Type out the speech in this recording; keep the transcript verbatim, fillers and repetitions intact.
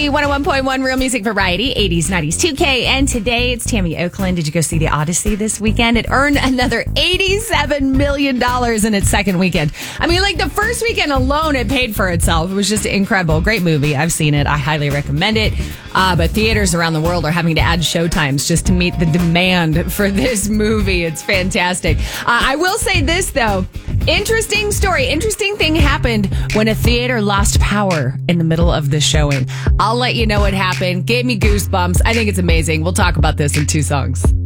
K one oh one point one Real Music Variety, eighties, nineties, two K. And today it's Tammy Oakland. Did you go see The Odyssey this weekend? It earned another eighty-seven million dollars in its second weekend. I mean, like the first weekend alone, it paid for itself. It was just incredible. Great movie. I've seen it. I highly recommend it. Uh, but theaters around the world are having to add showtimes just to meet the demand for this movie. It's fantastic. Uh, I will say this, though. Interesting story. Interesting thing happened when a theater lost power in the middle of the showing. I'll let you know what happened. Gave me goosebumps. I think it's amazing. We'll talk about this in two songs.